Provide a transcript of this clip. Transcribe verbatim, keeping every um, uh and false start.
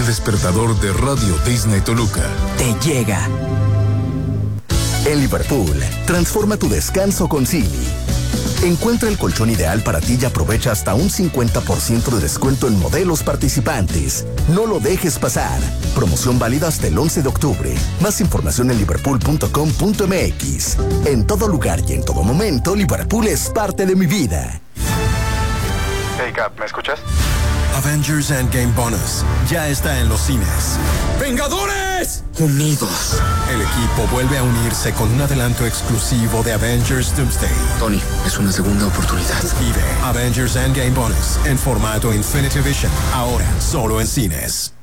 despertador de Radio Disney Toluca. Te llega. En Liverpool, transforma tu descanso con Silly. Encuentra el colchón ideal para ti y aprovecha hasta un cincuenta por ciento de descuento en modelos participantes. No lo dejes pasar. Promoción válida hasta el once de octubre. Más información en liverpool punto com punto m x. En todo lugar y en todo momento, Liverpool es parte de mi vida. Hey Cap, ¿me escuchas? Avengers Endgame Bonus ya está en los cines. ¡Vengadores! Unidos. El equipo vuelve a unirse con un adelanto exclusivo de Avengers Doomsday. Tony, es una segunda oportunidad. Vive Avengers Endgame Bonus en formato Infinity Vision, ahora solo en cines.